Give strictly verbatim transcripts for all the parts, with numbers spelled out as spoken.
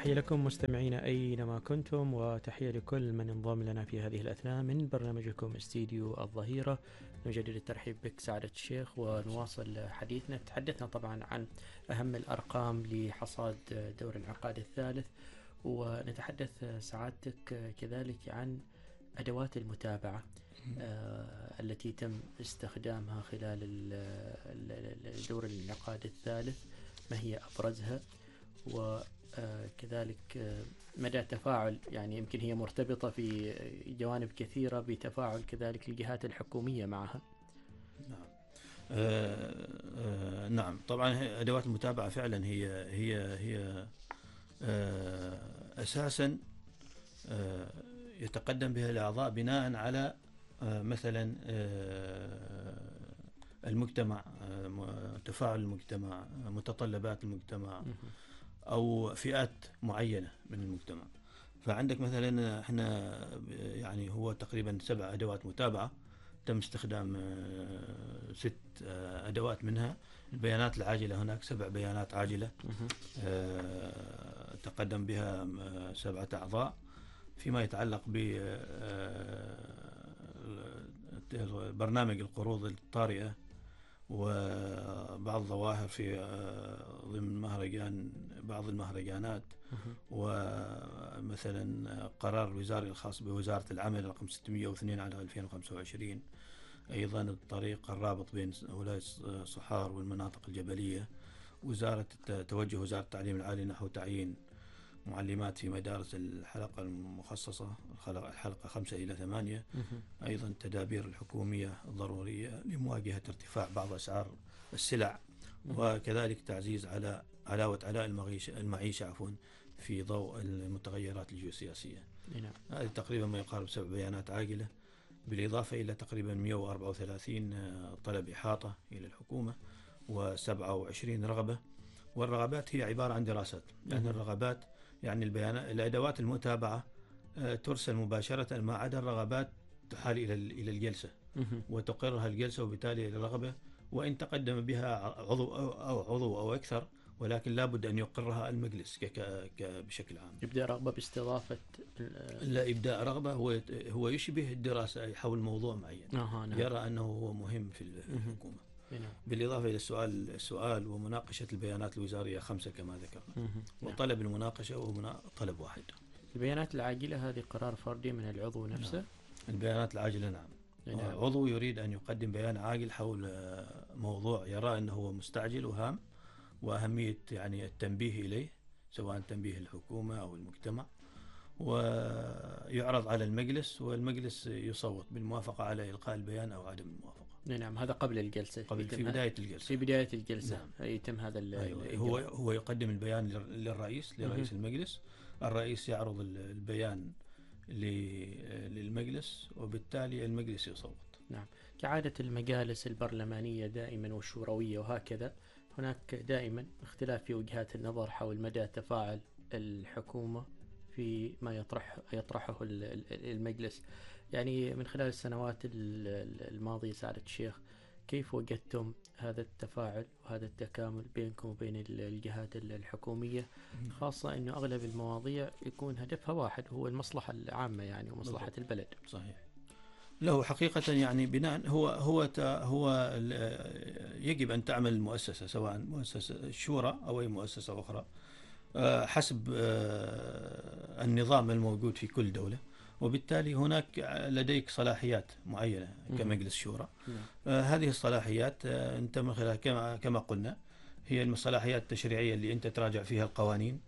تحية لكم مستمعينا أينما كنتم، وتحية لكل من انضم لنا في هذه الأثناء من برنامجكم استديو الظهيرة. نجدد الترحيب بك سعادة الشيخ، ونواصل حديثنا. تحدثنا طبعا عن أهم الأرقام لحصاد دور العقاد الثالث، ونتحدث سعادتك كذلك عن أدوات المتابعة آه التي تم استخدامها خلال دور العقاد الثالث. ما هي أبرزها؟ وكذلك مدى تفاعل، يعني يمكن هي مرتبطة في جوانب كثيرة بتفاعل كذلك الجهات الحكومية معها. نعم. آه آه نعم طبعا أدوات المتابعة فعلا هي هي هي آه أساسا آه يتقدم بها الأعضاء بناء على آه مثلا آه المجتمع، آه تفاعل المجتمع، متطلبات المجتمع أو فئات معينة من المجتمع. فعندك مثلا احنا يعني هو تقريبا سبع أدوات متابعة تم استخدام ست أدوات منها. البيانات العاجلة هناك سبع بيانات عاجلة تقدم بها سبعة أعضاء فيما يتعلق ببرنامج القروض الطارئة وبعض الظواهر في ضمن مهرجان بعض المهرجانات، ومثلا قرار الوزاري الخاص بوزارة العمل رقم ستمئة واثنين على ألفين وخمسة وعشرين، أيضا الطريق الرابط بين ولاية صحار والمناطق الجبلية، وزارة توجه وزارة التعليم العالي نحو تعيين معلمات في مدارس الحلقة المخصصة الحلقة خمسة إلى ثمانية. أيضا التدابير الحكومية الضرورية لمواجهة ارتفاع بعض أسعار السلع، وكذلك تعزيز على علاوة علاء المعيشة عفوا في ضوء المتغيرات الجيوسياسية. هذه تقريبا ما يقارب سبع بيانات عاجلة، بالإضافة إلى تقريبا مئة وأربعة وثلاثين طلب إحاطة إلى الحكومة وسبعة وعشرين رغبة. والرغبات هي عبارة عن دراسات، لأن يعني الرغبات يعني البيانات الأدوات المتابعة ترسل مباشرة، ما عدا الرغبات تحال إلى إلى الجلسة وتقرها الجلسة، وبالتالي الرغبة وإن تقدم بها عضو أو عضو أو أكثر، ولكن لابد أن يقرها المجلس بشكل عام. يبدأ رغبة باستضافة لا إبداء رغبة هو هو يشبه الدراسة حول موضوع معين. آه نعم. يرى أنه هو مهم في الحكومة. بالإضافة إلى السؤال السؤال ومناقشة البيانات الوزارية خمسة كما ذكرنا، وطلب المناقشة هو طلب واحد. البيانات العاجلة هذه قرار فردي من العضو نفسه. نعم. البيانات العاجلة نعم. نعم. عضو يريد أن يقدم بيان عاجل حول موضوع يرى أنه هو مستعجل وهام، وأهمية يعني التنبيه إليه سواء تنبيه الحكومة أو المجتمع، ويعرض على المجلس، والمجلس يصوت بالموافقة على إلقاء البيان أو عدم الموافقة. نعم هذا قبل الجلسة، قبل في بداية الجلسة. في بداية الجلسة نعم. يتم هذا. أيوة. هو هو يقدم البيان للرئيس لرئيس المجلس، الرئيس يعرض البيان للمجلس، وبالتالي المجلس يصوت. نعم. كعادة المجالس البرلمانية دائما والشوروية وهكذا، هناك دائما اختلاف في وجهات النظر حول مدى تفاعل الحكومة في ما يطرح يطرحه المجلس. يعني من خلال السنوات الماضية سعادة الشيخ، كيف وجدتم هذا التفاعل وهذا التكامل بينكم وبين الجهات الحكومية، خاصة أنه أغلب المواضيع يكون هدفها واحد، هو المصلحة العامة يعني ومصلحة البلد؟ صحيح. له حقيقة يعني بناء هو هو هو يجب أن تعمل المؤسسة، سواء مؤسسة الشورى أو أي مؤسسة أخرى، حسب النظام الموجود في كل دولة، وبالتالي هناك لديك صلاحيات معينة كمجلس شورى. هذه الصلاحيات أنت من خلال كما كما قلنا هي الصلاحيات التشريعية اللي أنت تراجع فيها القوانين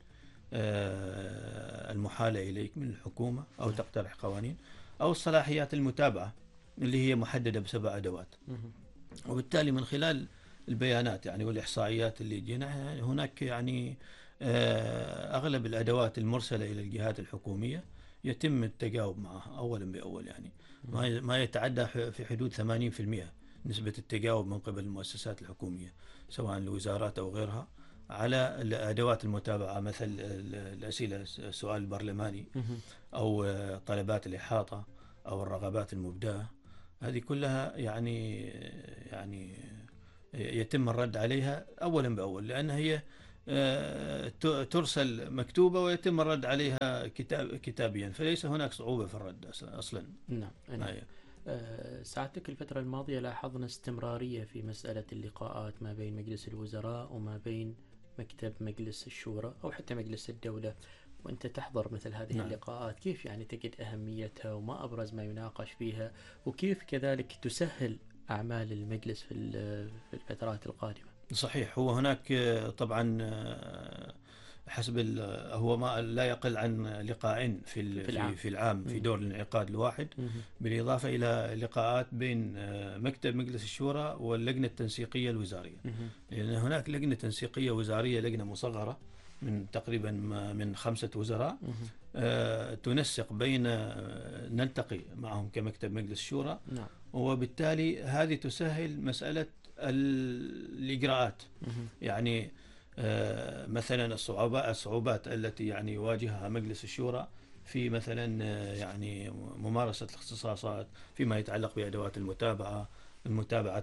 المحالة إليك من الحكومة أو تقترح قوانين، أو الصلاحيات المتابعة اللي هي محددة بسبع أدوات. وبالتالي من خلال البيانات يعني والإحصائيات اللي جينا هناك يعني أغلب الأدوات المرسلة إلى الجهات الحكومية يتم التجاوب معها أولا بأول، يعني ما يتعدى في حدود ثمانين بالمئة نسبة التجاوب من قبل المؤسسات الحكومية سواء الوزارات أو غيرها على الأدوات المتابعة، مثل الأسئلة السؤال البرلماني أو طلبات الإحاطة أو الرغبات المبدأة. هذه كلها يعني يعني يتم الرد عليها أولا بأول، لأن هي ترسل مكتوبة ويتم الرد عليها كتاب كتابيا، فليس هناك صعوبة في الرد أصلا. نعم. نعم. أه ساعتك الفترة الماضية لاحظنا استمرارية في مسألة اللقاءات ما بين مجلس الوزراء وما بين مكتب مجلس الشورى أو حتى مجلس الدولة، وأنت تحضر مثل هذه نعم. اللقاءات، كيف يعني تجد أهميتها وما أبرز ما يناقش فيها، وكيف كذلك تسهل أعمال المجلس في الفترات القادمة؟ صحيح، هو هناك طبعا حسب هو ما لا يقل عن لقاءين في في العام في, العام في دور الانعقاد الواحد، بالإضافة إلى لقاءات بين مكتب مجلس الشورى واللجنة التنسيقية الوزارية، لأن هناك لجنة تنسيقية وزارية، لجنة مصغرة من تقريبا من خمسة وزراء آه تنسق بين نلتقي معهم كمكتب مجلس الشورى، وبالتالي هذه تسهل مسألة الإجراءات. يعني آه مثلا الصعوبات الصعوبات التي يعني يواجهها مجلس الشورى في مثلا آه يعني ممارسة الاختصاصات فيما يتعلق بأدوات المتابعة، المتابعة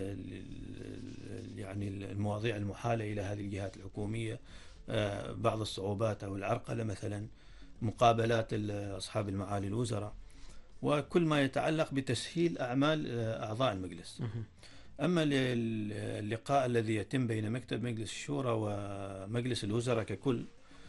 يعني المواضيع المحالة إلى هذه الجهات الحكومية، آه بعض الصعوبات أو العرقلة، مثلا مقابلات أصحاب المعالي الوزراء، وكل ما يتعلق بتسهيل أعمال آه أعضاء المجلس. أما اللقاء الذي يتم بين مكتب مجلس الشورى ومجلس الوزراء ككل،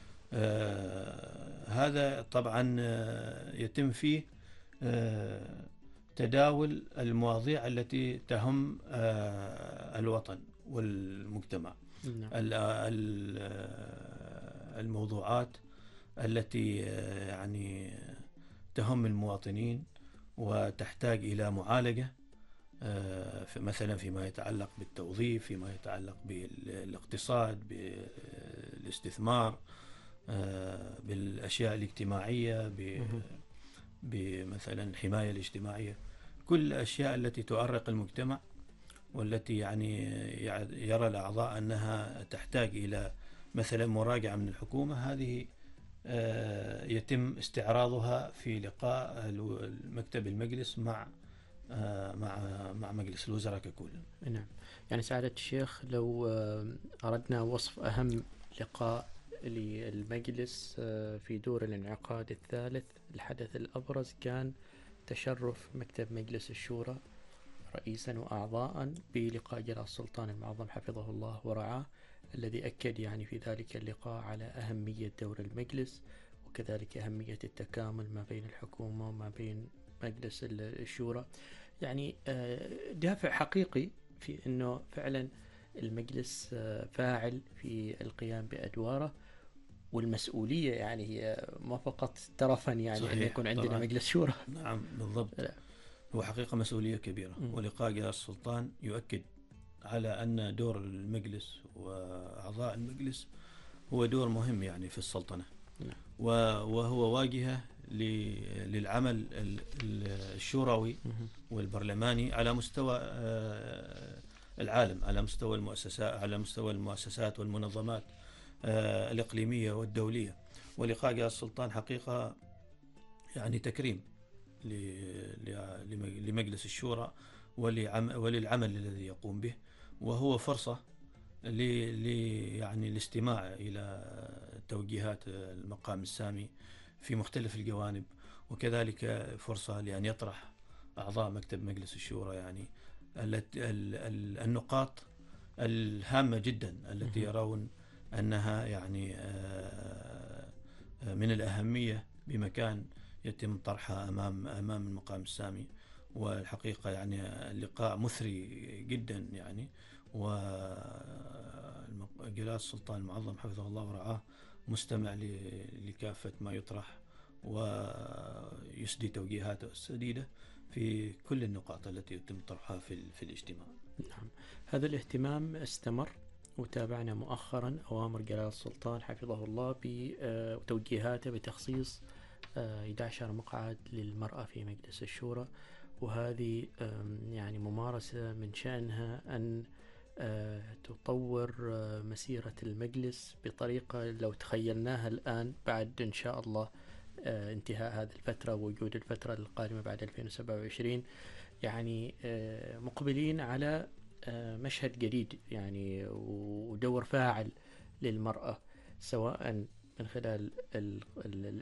آه هذا طبعا آه يتم فيه آه تداول المواضيع التي تهم آه الوطن والمجتمع، الموضوعات التي يعني تهم المواطنين وتحتاج إلى معالجة، مثلا فيما يتعلق بالتوظيف، فيما يتعلق بالاقتصاد، بالاستثمار، بالأشياء الاجتماعية، بمثلا الحماية الاجتماعية، كل الأشياء التي تؤرق المجتمع والتي يعني يرى الأعضاء أنها تحتاج إلى مثلا مراجعة من الحكومة، هذه يتم استعراضها في لقاء مكتب المجلس مع مع مع مجلس الوزراء ككل. نعم. يعني سعادة الشيخ، لو أردنا وصف أهم لقاء للمجلس في دور الانعقاد الثالث، الحدث الأبرز كان تشرف مكتب مجلس الشورى رئيسا وأعضاء بلقاء جلالة السلطان المعظم حفظه الله ورعاه، الذي أكد يعني في ذلك اللقاء على أهمية دور المجلس وكذلك أهمية التكامل ما بين الحكومة وما بين مجلس الشورى. يعني دافع حقيقي في أنه فعلا المجلس فاعل في القيام بأدواره، والمسؤولية يعني هي ما فقط ترفا يعني أن يكون عندنا طبعاً. مجلس شورى. نعم بالضبط. لا. هو حقيقة مسؤولية كبيرة، م. ولقاء جلالة السلطان يؤكد على أن دور المجلس وأعضاء المجلس هو دور مهم يعني في السلطنة، نعم. وهو واجهة للعمل الشوروي والبرلماني على مستوى العالم، على مستوى المؤسسات على مستوى المؤسسات والمنظمات الإقليمية والدولية. ولقاء جلالة السلطان حقيقة يعني تكريم لمجلس الشورى وللعمل الذي يقوم به، وهو فرصة يعني الاستماع إلى توجيهات المقام السامي في مختلف الجوانب، وكذلك فرصة لأن يطرح أعضاء مكتب مجلس الشورى يعني النقاط الهامة جدا التي يرون أنها يعني من الأهمية بمكان يتم طرحها أمام أمام المقام السامي. والحقيقة يعني اللقاء مثري جدا يعني، وجلالة السلطان المعظم حفظه الله ورعاه مستمع لكافة ما يطرح ويسدي توجيهاته السديدة في كل النقاط التي يتم طرحها في في الاجتماع. نعم. هذا الاهتمام استمر، وتابعنا مؤخرا أوامر جلالة السلطان حفظه الله بتوجيهاته بتخصيص أحد عشر مقعد للمرأة في مجلس الشورى، وهذه يعني ممارسة من شأنها أن تطور مسيرة المجلس بطريقة لو تخيلناها الآن بعد إن شاء الله انتهاء هذه الفترة ووجود الفترة القادمة بعد ألفين وسبعة وعشرين، يعني مقبلين على مشهد جديد يعني ودور فاعل للمرأة، سواء من خلال